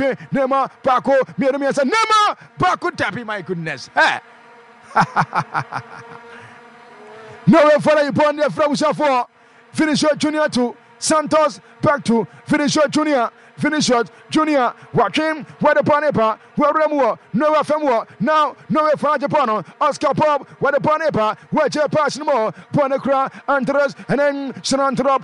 Nema Paco Miramias Nema Paco Tapi, my goodness. Hey. No way for you born there from Shafo. Finish your junior 2. Santos back to finish your junior. Finish shot, Junior, watching, where the Panepa, where Remo, Noah Femwa, now Noah Frajapano, Oscar Pop, where the Panepa, where Jay Passimo, Ponecra, Andres, and then Sarantrop,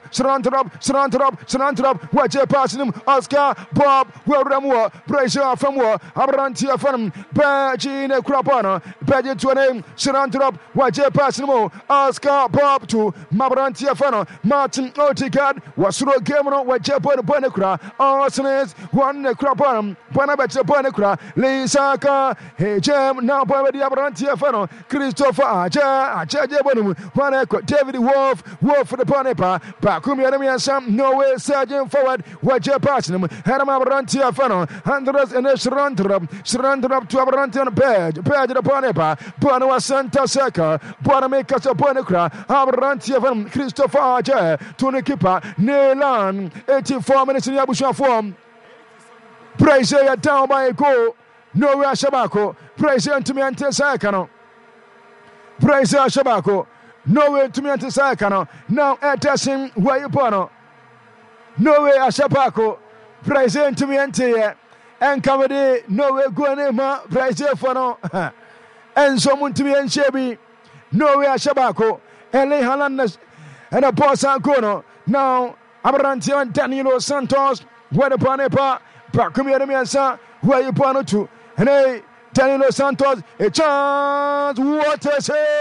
where Jay Passim, Oscar, Bob, where Remo, Brazier Femwa, Abrantia Fem, Bergine Crapano, Bergin to a name, Sarantrop, where Jay Passimo, Oscar Bob to Mabrantia Fano, Martin Otigad, was through a game where Jay Ponecra, Arsenal, one crapon, Panabet Bonacra, Lisaka, hey Jam, now by the Abrantia Fano, Christopher Aja, Bonum, one David Wolf for the Panepa, Bakumi enemy and some, no way, Sergeant forward, what your passion, Hadam Abrantia Fano, Andres and Sarantrop to Abrantian Page the Panepa, Bonua Santa Seca, Bonamacas of Bonacra, Abrantia Fano, Christopher Aja, Tony Kipper, Nelan, 84 minutes in Yabusha form. Praise you down by a goal. No way Shabako. Praise you to me and Tesacano. Praise you Shabako. No way to me and Tesacano. Now at Tessim where you pano. No way Shabako. Praise you to me and Tia. And comedy. No way Guanema. Praise you for no. And someone to me and Shabby. No way Shabako. And Lay Halandas. And a boss Ancono. Now Abrantia and Danilo Santos. Where the Panepa. Bakumi Adamiansa, where you point to, and hey, Danilo Santos, a chance, what a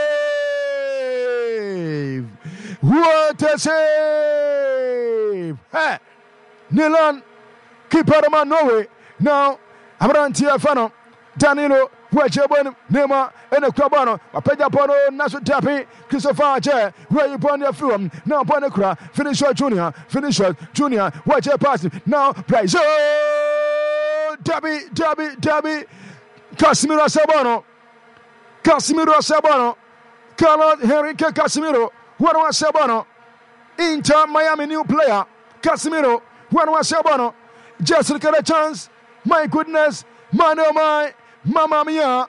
save! What a save! Hey, Nilan, keep out of my Norway. Now, Abrantia Fano, Danilo, where you born, Nema, and a Crabano, a Pedapano, Nasu Tapi, Christopher J, where you born your film, now Bonacra, finish your junior, watch your passing, now, praise Dabi, Casimiro Sabano, Carlos Henrique Casimiro, what was Sabano, Inter Miami new player, Casimiro, what was Sabano, just look at a chance, my goodness, man oh my, Mamma mia,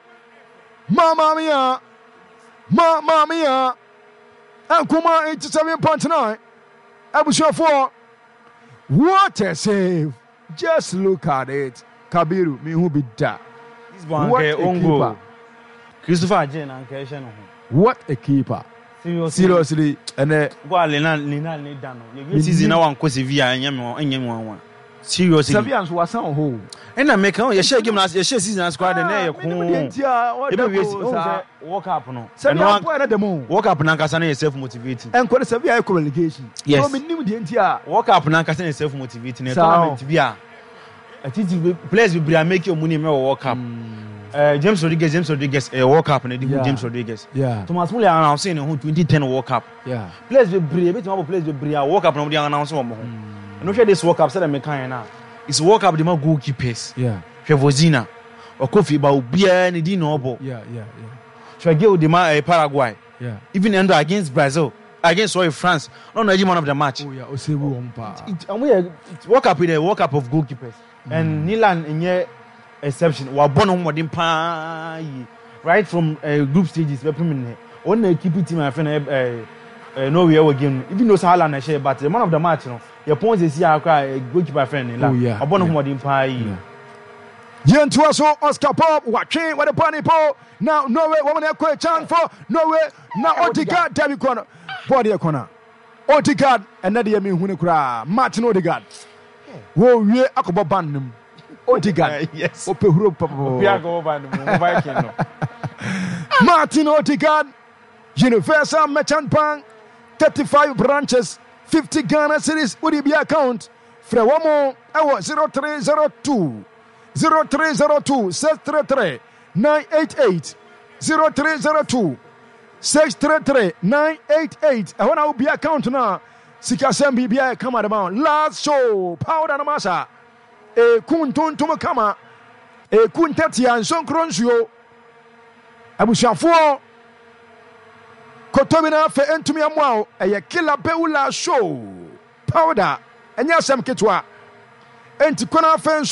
and Kuma 87.9, Abusha 4, what a save, just look at it. Kabiru, me who be that. This one, what a keeper. Christopher Jane and Keshan. What a keeper. Seriously, and Lina Dano. You see, now one Cosivia and Yaman. Seriously, Sabians was on home. And I make out your share game last year, season squad and air. Walk up, no. Send one at the moon. Walk up, Nankasana is self motivating. And quite a severe communication. Yes, walk up, Nankasana is self motivating. I think players will make your money walk up. James Rodriguez, walk up, and James Rodriguez. Yeah. Thomas Muller announcing who 2010 walk up. Yeah. Players will bring players will bring walk up, nobody announce one more. No share this walk up, said I'm now. It's walk up the more goalkeepers. Yeah. Trevozina or Kofi Baubia and Dino. Yeah. So I give the man Paraguay. Yeah. Even end against Brazil. Against France, not the man of the match. Oh yeah, and we walk up with a walk up of goalkeepers. And Nilan in your exception, we are born on modern right from group stages. When they keep it, my friend, no we ever game. Even though Salah na share, but the man of the match, your points is here. I goalkeeper friend Nilan. Oh yeah, born on modern pie. Yen to us Oscar Pop, watching what the bunny po. Now no way, woman have quite chance for no way. Now Odegaard, David corner, body corner. Odegaard, and Nadia me Hunekra, Martin Odegaard. Wo wie akobo ban Odegaard. Yes. Opehuro papa. Martin Odegaard, Universal Merchant Bank, 35 branches, 50 Ghana cities. Would it be account? Frewomo, I was 0302 633 988 0302 633 988. I want to be account now. Sikasem bibia come at about last show powder na masa e kuntun tuma kama e kuntati an sonkronsuo abushafo kotomina fe entumi amwao e killer beula show powder enya sem ketwa enti kona fe